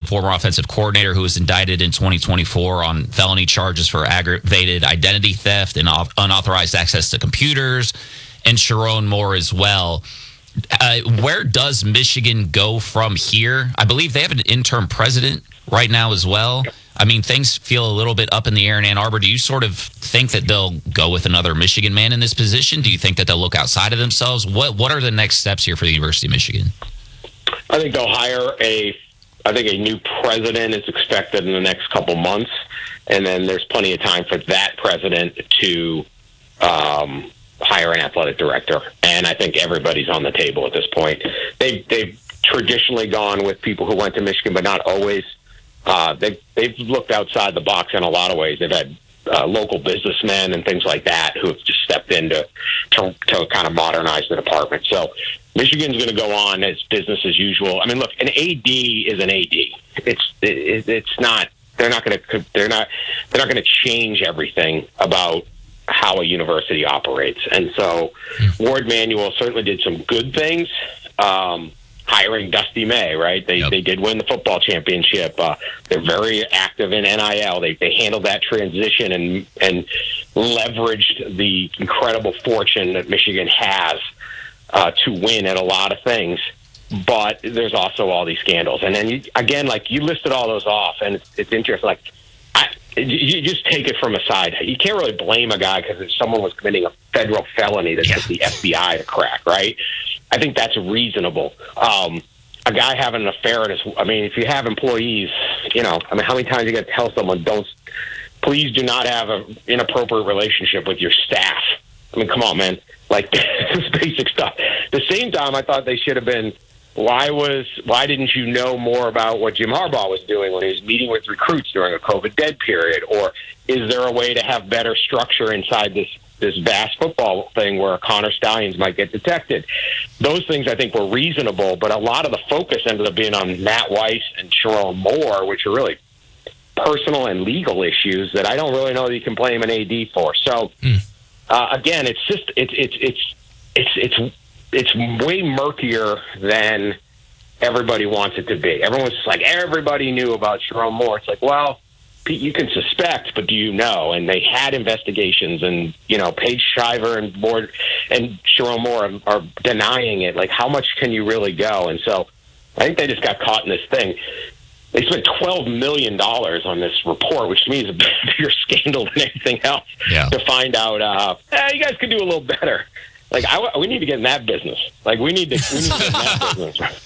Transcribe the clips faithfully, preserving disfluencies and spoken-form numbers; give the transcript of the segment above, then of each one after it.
former offensive coordinator who was indicted in twenty twenty-four on felony charges for aggravated identity theft and unauthorized access to computers, and Sharon Moore as well. Uh, where does Michigan go from here? I believe they have an interim president right now as well. I mean, things feel a little bit up in the air in Ann Arbor. Do you sort of think that they'll go with another Michigan man in this position? Do you think that they'll look outside of themselves? What What are the next steps here for the University of Michigan? I think they'll hire a, I think a new president is expected in the next couple months, and then there's plenty of time for that president to um, hire an athletic director. And I think everybody's on the table at this point. They've, they've traditionally gone with people who went to Michigan, but not always. Uh, they've, they've looked outside the box in a lot of ways. They've had uh, local businessmen and things like that who have just stepped in to, to, to kind of modernize the department. So Michigan's going to go on as business as usual. I mean, look, an A D is an A D. It's it, it's not. They're not going to. They're not. They're not going to change everything about how a university operates. And so Ward Manuel certainly did some good things. Um, hiring Dusty May, right? They yep. they did win the football championship. Uh, they're very active in N I L. They they handled that transition and and leveraged the incredible fortune that Michigan has uh, to win at a lot of things. But there's also all these scandals. And then, you, again, like you listed all those off, and it's, it's interesting. Like, I, you just take it from a side. You can't really blame a guy because if someone was committing a federal felony that yeah. took the F B I to crack, right? I think that's reasonable. Um, a guy having an affair in his, I mean, if you have employees, you know, I mean, how many times you got to tell someone, don't, please do not have an inappropriate relationship with your staff? I mean, come on, man. Like, this is basic stuff. At the same time, I thought they should have been, why was, why didn't you know more about what Jim Harbaugh was doing when he was meeting with recruits during a COVID dead period? Or is there a way to have better structure inside this this vast football thing where Connor Stallions might get detected? Those things I think were reasonable, but a lot of the focus ended up being on Matt Weiss and Sharon Moore, which are really personal and legal issues that I don't really know that you can blame an A D for. So mm. uh, again, it's just it's it's it's it's it's it's way murkier than everybody wants it to be. Everyone's just like, everybody knew about Sharon Moore. It's like, well, you can suspect, but do you know? And they had investigations, and you know, Paige Shiver and Moore and Sharon Moore are, are denying it. Like, how much can you really go? And so, I think they just got caught in this thing. They spent twelve million dollars on this report, which to me is a bigger scandal than anything else. Yeah. To find out, uh, eh, you guys could do a little better. Like, I, we need to get in that business. Like, we need to, we need to get in that business.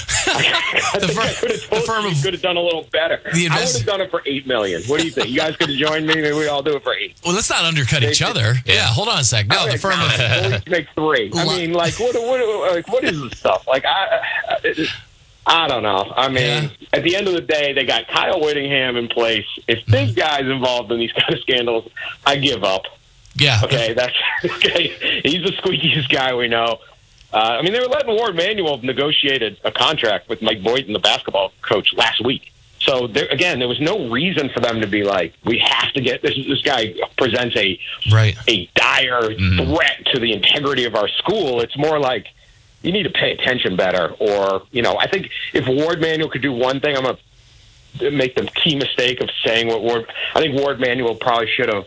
I, I the, think fir- I could have told the firm you we could have done a little better. The invest- I would have done it for eight million. What do you think? You guys could have joined me. Maybe we all do it for eight. Well, let's not undercut each other. Yeah. yeah, hold on a sec. No, the firm of at make three. I mean, like, what, what, like, what is this stuff? Like, I, I, I don't know. I mean, yeah. at the end of the day, they got Kyle Whittingham in place. If big guys involved in these kind of scandals, I give up. Yeah. Okay, that's okay. He's the squeakiest guy we know. Uh, I mean, they were letting Ward Manuel negotiate a, a contract with Mike Boynton, the basketball coach, last week. So, there, again, there was no reason for them to be like, we have to get this. This guy presents a right. a dire mm-hmm. threat to the integrity of our school. It's more like you need to pay attention better. Or, you know, I think if Ward Manuel could do one thing, I'm going to make the key mistake of saying what Ward. I think Ward Manuel probably should have.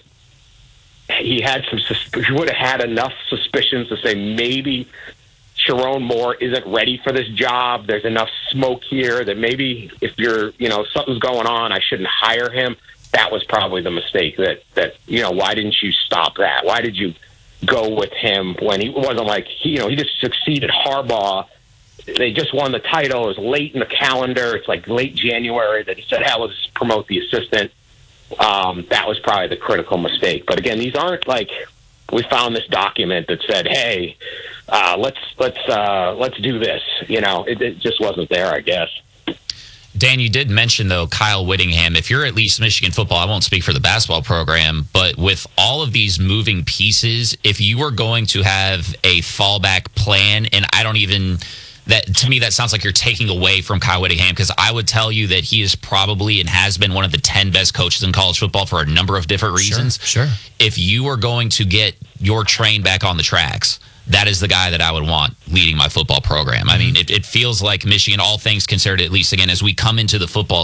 He had some. He would have had enough suspicions to say maybe Sharon Moore isn't ready for this job. There's enough smoke here that maybe if you're, you know, something's going on, I shouldn't hire him. That was probably the mistake. That that you know, why didn't you stop that? Why did you go with him when he wasn't like he, you know, he just succeeded Harbaugh. They just won the title. It was late in the calendar. It's like late January that he said, "Hey, let's just promote the assistant." Um, that was probably the critical mistake. But again, these aren't like we found this document that said, "Hey, uh, let's let's uh, let's do this." You know, it, it just wasn't there, I guess. Dan, you did mention, though, Kyle Whittingham. If you're at least Michigan football, I won't speak for the basketball program, but with all of these moving pieces, if you were going to have a fallback plan, and I don't even... That to me, that sounds like you're taking away from Kyle Whittingham, because I would tell you that he is probably and has been one of the ten best coaches in college football for a number of different reasons. Sure, sure. If you were going to get your train back on the tracks, that is the guy that I would want leading my football program. I mean, it, it feels like Michigan, all things considered, at least again, as we come into the football